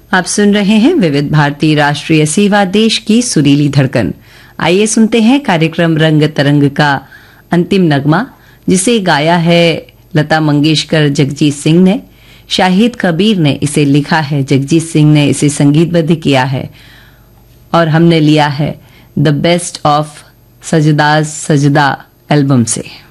आप सुन रहे हैं विविध भारती राष्ट्रीय सेवा, देश की सुरीली धड़कन। आइए सुनते हैं कार्यक्रम रंग तरंग का अंतिम नगमा, जिसे गाया है लता मंगेशकर, जगजीत सिंह ने। शाहिद कबीर ने इसे लिखा है, जगजीत सिंह ने इसे संगीतबद्ध किया है और हमने लिया है द बेस्ट ऑफ सजदा एल्बम से।